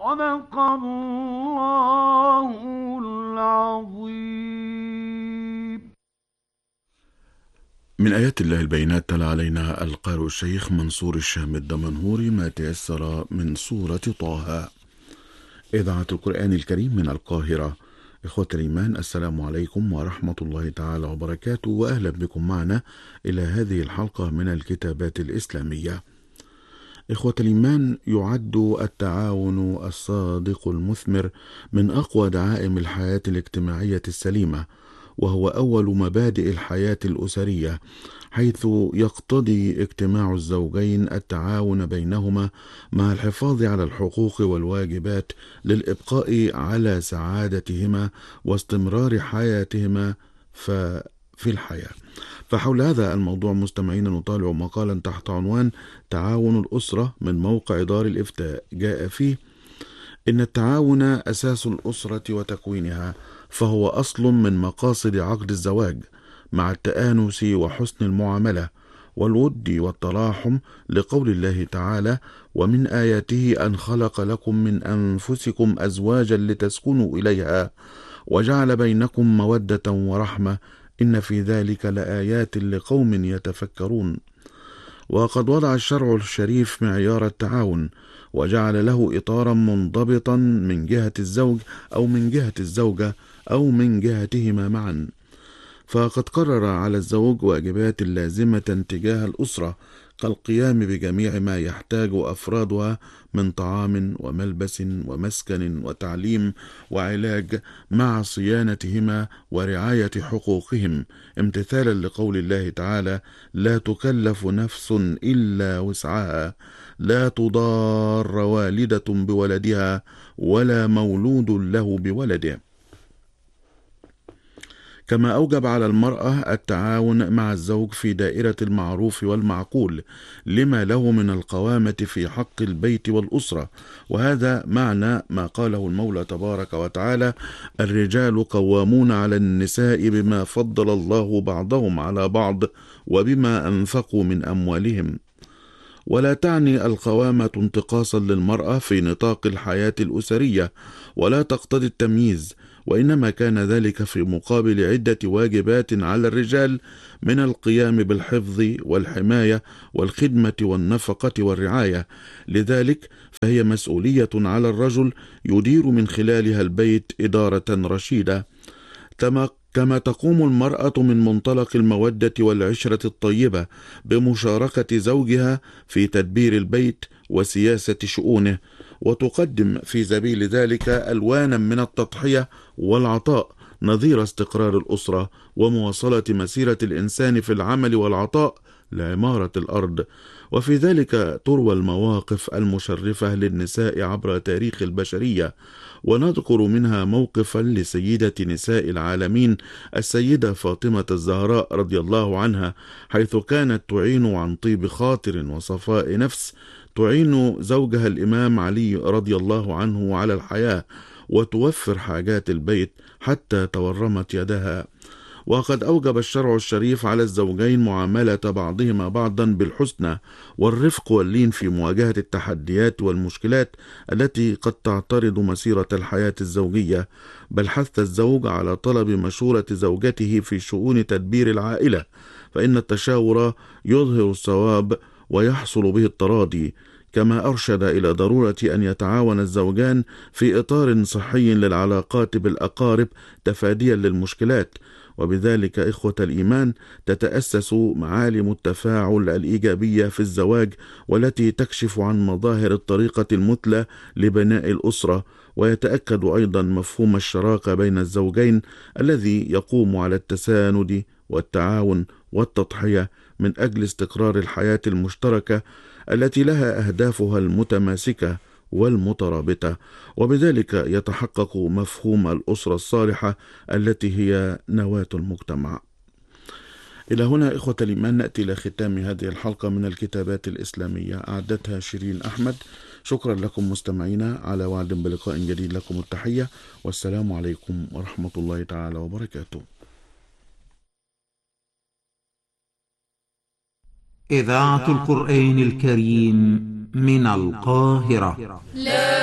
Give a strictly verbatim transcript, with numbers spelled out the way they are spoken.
صدق الله العظيم. من آيات الله البينات تلا علينا القارئ الشيخ منصور الشام الدمنهوري ما تيسر من سورة طه. إذاعة القرآن الكريم من القاهرة. إخوة الإيمان، السلام عليكم ورحمة الله تعالى وبركاته، وأهلا بكم معنا إلى هذه الحلقة من الكتابات الإسلامية. إخوة الإيمان، يعد التعاون الصادق المثمر من أقوى دعائم الحياة الاجتماعية السليمة، وهو أول مبادئ الحياة الأسرية، حيث يقتضي اجتماع الزوجين التعاون بينهما مع الحفاظ على الحقوق والواجبات للإبقاء على سعادتهما واستمرار حياتهما في الحياة. فحول هذا الموضوع مستمعين نطالع مقالا تحت عنوان تعاون الأسرة من موقع دار الإفتاء، جاء فيه: إن التعاون أساس الأسرة وتكوينها، فهو أصل من مقاصد عقد الزواج، مع التآنس وحسن المعاملة والود والتراحم، لقول الله تعالى: ومن آياته أن خلق لكم من أنفسكم أزواجا لتسكنوا إليها وجعل بينكم مودة ورحمة إن في ذلك لآيات لقوم يتفكرون. وقد وضع الشرع الشريف معيار التعاون، وجعل له إطارا منضبطا من جهة الزوج أو من جهة الزوجة أو من جهتهما معا. فقد قرر على الزوج واجبات لازمة تجاه الأسرة، كالقيام بجميع ما يحتاج أفرادها من طعام وملبس ومسكن وتعليم وعلاج، مع صيانتهما ورعاية حقوقهم، امتثالا لقول الله تعالى: لا تكلف نفس إلا وسعها، لا تضار والدة بولدها ولا مولود له بولده. كما أوجب على المرأة التعاون مع الزوج في دائرة المعروف والمعقول، لما له من القوامة في حق البيت والأسرة. وهذا معنى ما قاله المولى تبارك وتعالى: الرجال قوامون على النساء بما فضل الله بعضهم على بعض وبما أنفقوا من أموالهم. ولا تعني القوامة انتقاصا للمرأة في نطاق الحياة الأسرية، ولا تقتضي التمييز، وإنما كان ذلك في مقابل عدة واجبات على الرجال من القيام بالحفظ والحماية والخدمة والنفقة والرعاية. لذلك فهي مسؤولية على الرجل يدير من خلالها البيت إدارة رشيدة، كما تقوم المرأة من منطلق المودة والعشرة الطيبة بمشاركة زوجها في تدبير البيت وسياسة شؤونه، وتقدم في سبيل ذلك ألوانا من التضحية والعطاء، نظير استقرار الأسرة ومواصلة مسيرة الإنسان في العمل والعطاء لعمارة الأرض. وفي ذلك تروى المواقف المشرفة للنساء عبر تاريخ البشرية، ونذكر منها موقفا لسيدة نساء العالمين السيدة فاطمة الزهراء رضي الله عنها، حيث كانت تعين عن طيب خاطر وصفاء نفس، تعين زوجها الإمام علي رضي الله عنه على الحياة، وتوفر حاجات البيت حتى تورمت يدها. وقد أوجب الشرع الشريف على الزوجين معاملة بعضهما بعضا بالحسنى والرفق واللين في مواجهة التحديات والمشكلات التي قد تعترض مسيرة الحياة الزوجية، بل حث الزوج على طلب مشورة زوجته في شؤون تدبير العائلة، فإن التشاور يظهر الصواب ويحصل به التراضي. كما أرشد إلى ضرورة أن يتعاون الزوجان في إطار صحي للعلاقات بالأقارب تفاديا للمشكلات. وبذلك إخوة الإيمان تتأسس معالم التفاعل الإيجابية في الزواج، والتي تكشف عن مظاهر الطريقة المثلى لبناء الأسرة، ويتأكد أيضا مفهوم الشراكة بين الزوجين الذي يقوم على التساند والتعاون والتضحية من أجل استقرار الحياة المشتركة التي لها أهدافها المتماسكة والمترابطة، وبذلك يتحقق مفهوم الأسرة الصالحة التي هي نواة المجتمع. إلى هنا إخوة الإيمان نأتي إلى ختام هذه الحلقة من الكتابات الإسلامية، أعدتها شيرين أحمد. شكرا لكم مستمعينا، على وعد بلقاء جديد. لكم التحية والسلام عليكم ورحمة الله تعالى وبركاته. إذاعة القرآن الكريم من القاهرة. لا